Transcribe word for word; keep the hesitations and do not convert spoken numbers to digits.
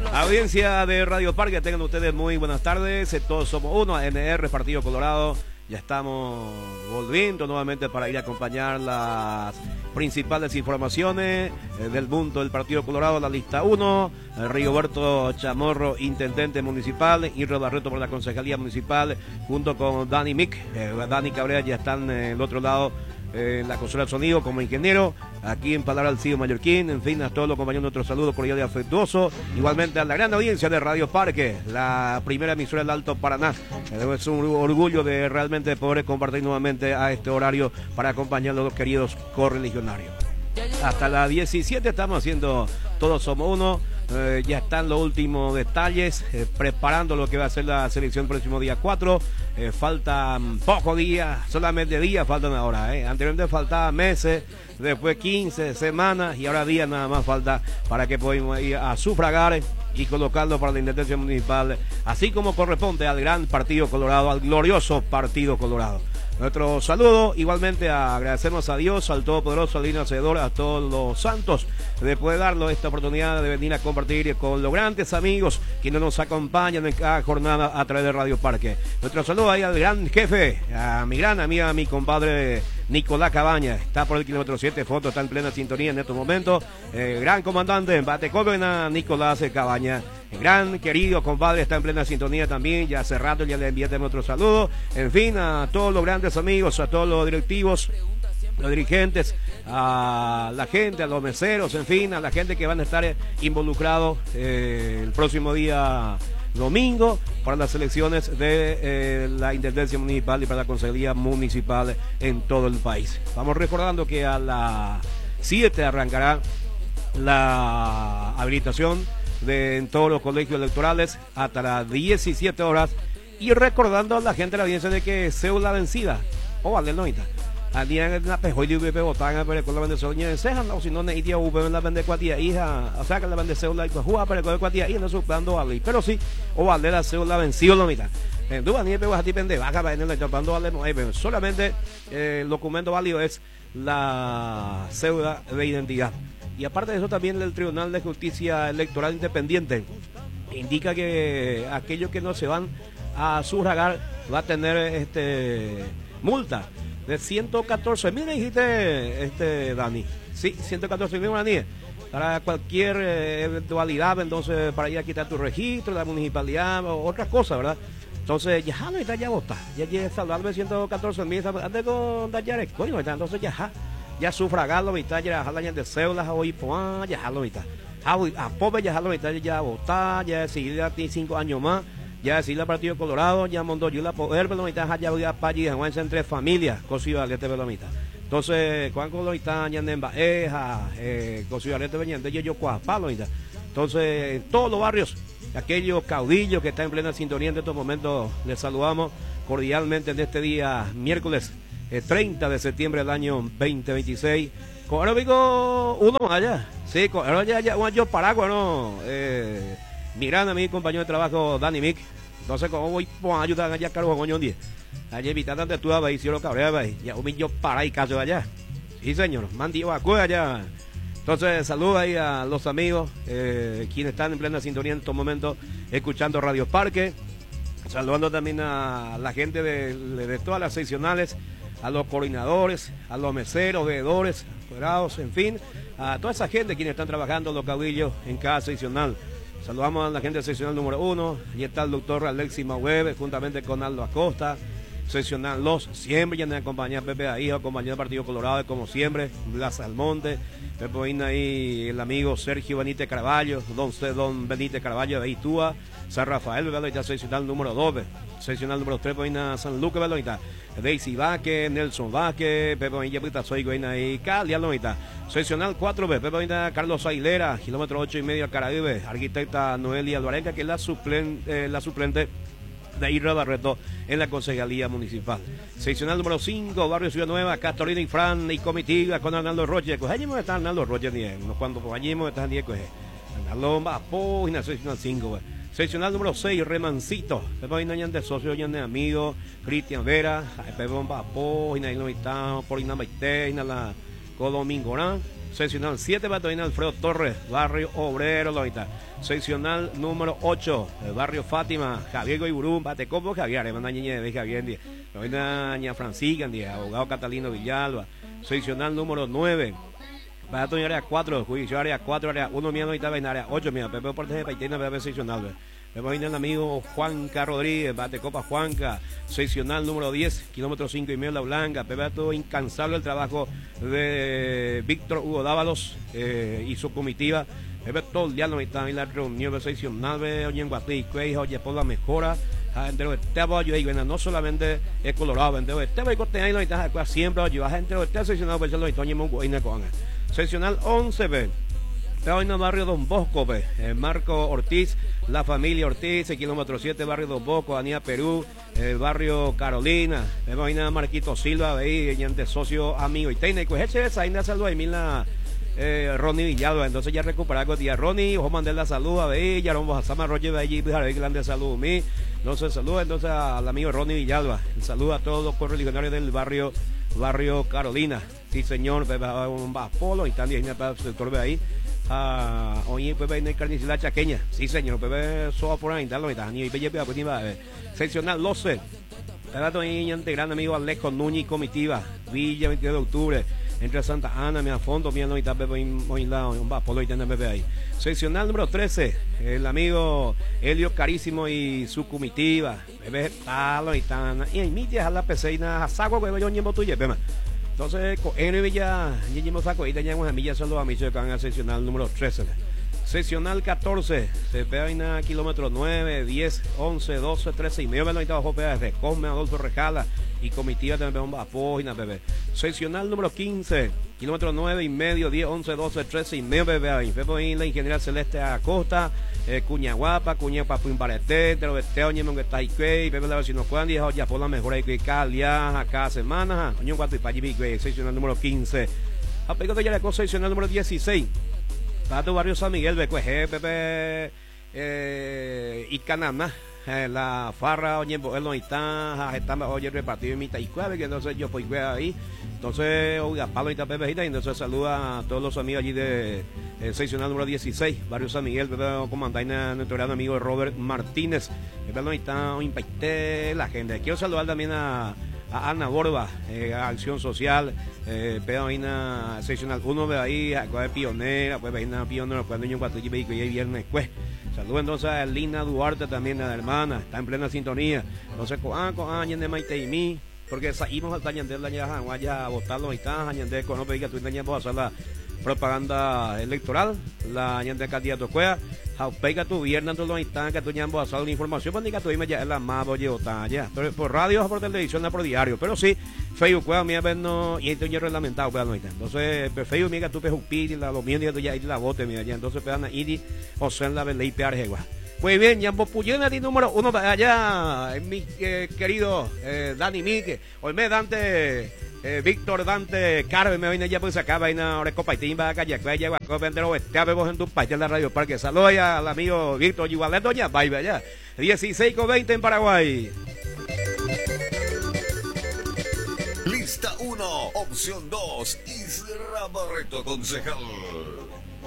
Audiencia de Radio Parque, tengan ustedes muy buenas tardes. Todos somos uno, N R, Partido Colorado. Ya estamos volviendo nuevamente para ir a acompañar las principales informaciones eh, del mundo del Partido Colorado. La lista uno, eh, Rigoberto Chamorro, intendente municipal, y Barreto por la concejalía municipal, junto con Dani Mick. Eh, Dani Cabrera ya están en el otro lado, eh, en la consola de sonido como ingeniero. Aquí en Palabra del Cío Mallorquín, en fin, a todos los compañeros, nuestro saludo cordial y afectuoso. Igualmente a la gran audiencia de Radio Parque, la primera emisora del Alto Paraná. Es un orgullo de realmente poder compartir nuevamente a este horario para acompañar a los queridos correligionarios. Hasta las diecisiete estamos haciendo Todos Somos Uno. Eh, ya están los últimos detalles, eh, preparando lo que va a ser la selección el próximo día cuatro. Eh, faltan pocos días, solamente días faltan ahora. Eh. Anteriormente faltaban meses, después quince semanas y ahora días nada más falta para que podamos ir a sufragar y colocarlo para la intendencia municipal, así como corresponde al gran Partido Colorado, al glorioso Partido Colorado. Nuestro saludo, igualmente agradecemos a Dios, al Todopoderoso, al Divino Hacedor, a todos los santos, de poder darnos esta oportunidad de venir a compartir con los grandes amigos quienes nos acompañan en cada jornada a través de Radio Parque. Nuestro saludo ahí al gran jefe, a mi gran amiga, a mi compadre Nicolás Cabaña, está por el kilómetro siete, foto, está en plena sintonía en estos momentos. Eh, gran comandante en Batecovena, Nicolás Cabaña. El gran querido compadre está en plena sintonía también, ya hace rato ya le envié nuestro saludo. En fin, a todos los grandes amigos, a todos los directivos, los dirigentes, a la gente, a los meseros, en fin, a la gente que van a estar involucrados eh, el próximo día domingo para las elecciones de eh, la Intendencia Municipal y para la Consejería Municipal en todo el país. Vamos recordando que a las siete arrancará la habilitación de en todos los colegios electorales hasta las diecisiete horas, y recordando a la gente de la audiencia de que cédula vencida o vale noita al día en la pejo y de botan pero con la vende soña de ceja no si no necesita u la vende cuatía hija o sea que la vende cédula y pues juega para con cuatía y no suplando vale pero sí o vale la cédula vencida la mitad en duda ni pego a ti pende baja para en el chapando vale no solamente eh, el documento válido es la cédula de identidad. Y aparte de eso, también el Tribunal de Justicia Electoral Independiente indica que aquellos que no se van a sufragar va a tener este multa de ciento catorce mil, dijiste, este, Dani. Sí, ciento catorce mil guaraníes. Para cualquier eh, eventualidad, entonces, para ir a quitar tu registro, la municipalidad o otras cosas, ¿verdad? Entonces, ya no está ya vota. Ya llega salvarme ciento catorce mil, antes con Dayares, coño, entonces ya ya sufragarlo mitad ya jalan de células hoy pues ya jalo mitad a pobre ya jalo mitad ya votar ya decidir a ti cinco años más ya decidir el Partido Colorado ya mondó yo la poder pero mitad ya voy a país entre familias cosido alete pero mitad entonces cuando lo mitad ya en baeja eh cosido alete venían yo yo cuapalo mitad entonces en todos los barrios aquellos caudillos que están en plena sintonía en estos momentos les saludamos cordialmente en este día miércoles Eh, treinta de septiembre del año veinte veintiséis. Con aeróbico uno más allá. Sí, con ya ya un yo paraguas, ¿no? Eh, mi gran amigo y compañero de trabajo, Dani Mick. Entonces, ¿cómo voy a ayudar allá a Carlos Goñón diez? Allá evitando antes tú a hicieron cabrera, ya un yo para y caso allá. Sí, señor, mandio a allá. Entonces, saluda ahí a los amigos, eh, quienes están en plena sintonía en estos momentos, escuchando Radio Parque. Saludando también a la gente de, de todas las seccionales, a los coordinadores, a los meseros, veedores, apoderados, en fin, a toda esa gente quienes están trabajando los caudillos en cada seccional. Saludamos a la gente de seccional número uno, allí está el doctor Alexis Mauebe, juntamente con Aldo Acosta, seccional Los, siempre ya nos acompaña Pepe Ahijo, compañero del Partido Colorado, como siempre, Blas Almonte, Pepe Oína ahí, el amigo Sergio Benítez Carvalho, don, don Benítez Carvalho de Itúa, San Rafael, ¿verdad? Ya seccional número dos, seccional número tres, Pepe San Lucas, ¿verdad? Daisy Vázquez, Nelson Vázquez, Pepe Oína, Soy Goina y Cali, ¿verdad? Seccional cuatro B, Pepe Oína, Carlos Aguilera, kilómetro ocho y medio, Caraíbe, arquitecta Noelia Alvarenga, que es la, suplen, eh, la suplente de Irra Barreto en la Concejalía Municipal. Seccional número cinco, Barrio Ciudad Nueva, Catalina y Fran y comitiva con Arnaldo Roche. Pues allí me está Arnaldo Roche, cuando pues allí me está Diego, Arnaldo Vapo y la seccional cinco. Seccional número seis, Remancito. Pepe Oína de socio, de amigo, Cristian Vera, Pepe Vapo, y Nailo Vitao, Polina Maite, y la Codomingorán. Seccional siete, Batoina Alfredo Torres, Barrio Obrero, Loita. Seccional número ocho, Barrio Fátima, Javier Goiburú, Batecopo, Javier, hermana Ñeñe de Javier, Loita Ña Francisca, abogado Catalino Villalba. Seccional número nueve, Batoina área cuatro, juicio área cuatro, área uno, mía, Loita, en área ocho, mía, Pepe Portes de Paitena, Pepe seccional. Vemos ahí el amigo Juanca Rodríguez, Batecopa Juanca, seccional número diez, kilómetro cinco y medio La Blanca. Pepe, todo incansable el trabajo de Víctor Hugo Dávalos eh, y su comitiva. Pepe, todo el día no está en la reunión de seccional de Oye en Guatí, oye, por la mejora. Gente de este bollo, no solamente es Colorado, gente de este bollo, siempre oye, gente de este seccional, pues lo estoy en un seccional once, ve. Estaba en el barrio Don Bosco, pues, eh, Marco Ortiz, la familia Ortiz, el kilómetro siete, barrio Don Bosco, Avenida Perú, el barrio Carolina, vemos ahí nada Marquito Silva, ahí, de socio, amigo y técnico, ese es ahí, salud ahí, la eh, Ronnie Villalba, entonces ya recuperado el día Ronnie, ojo mandar la salud a ahí, ya vamos a Sama Roger de allí, grande salud a mí, entonces saluda entonces al amigo Ronnie Villalba, el saludo a todos los correligionarios del barrio, barrio Carolina, sí señor, un Bapolo, y también para el sector de ahí. Ah, oye, Pepe, en el carnicila chaqueña. Sí, señor, Pepe, soa por ahí, dale, ni Pepe, pues, seccional doce. Trato ahí, ante gran amigo Alejo Núñez, comitiva, Villa, veintidós de octubre, entre Santa Ana, mi afondo, mi noita, Pepe, muy lado, un Bapolo, y tiene Pepe ahí. Seccional número trece, el amigo Helio Carísimo y su comitiva, Pepe, talo, y tan, y en millas a la peceina, a saco, Pepe, yo ñembo tuyo, Pepe. Entonces, en Villa, ya saco ahí teníamos a Villa solo a mí se van a seccional número trece. Seccional catorce, se pega en a kilómetro nueve, diez, once, doce, trece y medio, me lo estaba bajo desde Cosme, Adolfo Rejala y comitiva también vamos a página, bebé. Seccional número quince, kilómetro nueve y medio, diez, once, doce, trece y medio, bebé. Ahí vemos ahí la ingeniera Celeste Acosta, eh, Cuñaguapa, Cuñapa Puimbarete, te lo veteo, ñemo que está ahí, bebé, la vecino Juan, dijo, ya por la mejor ahí que cada cada semana, coño, cuatro y payi, seccional número quince. Apego de ya la cosa, seccional número dieciséis. Para tu barrio San Miguel, Becueje, Pepe, eh, y Canamá, eh, la farra, oye, él no está, está, oye, repartido en mi taícuave, que entonces yo fui ahí, entonces, oiga, Pablo y Pepe, y entonces saluda a todos los amigos allí de eh, seccional número dieciséis, barrio San Miguel, Pepe, comandante, nuestro gran amigo Robert Martínez, Pepe, no está, impacté la gente. Quiero saludar también a a Ana Borba, eh, a Acción Social, eh, Pedagogina Seccional uno de ahí, a de Pionera, pues Pedagogina Pionera, pues niño cuatro y hoy viernes, pues. Saludos entonces a Lina Duarte también, a la hermana, está en plena sintonía. Entonces, con ah, con ah, de Maite y mí, porque salimos al Tañandel, la ya, vaya a votarlo y está, Tañandel, con no pedí tú y a hacer la propaganda electoral, la Tañandel candidato Cuea. Pega tu viernes, todos los instantes que tú ya has pasado la información, pues diga tú dime ya el amado llevota ya. Pero por radio, por televisión, por diario. Pero sí, Facebook, pues, mira, vernos, y esto ya es reglamentado, pues, no está. Entonces, pero Facebook, mira, tú pejas un pidi, la lo mío, tú ya y la bote, mira, ya. Entonces, pues, Ana Idi, o sea, en la ley P R G. Pues bien, ya Puyena di número uno para allá, mi eh, querido eh, Dani Mique, hoy me Dante, eh, Víctor Dante, Carmen, me viene ya pues acá, vaina, ahora copa y timba, calle, calle, vendero, este vemos en tu país en la radio parque. Saludos al amigo Víctor Igualet, doña Baibe allá, dieciséis con veinte en Paraguay. Lista uno, opción dos, Isra Barreto, concejal.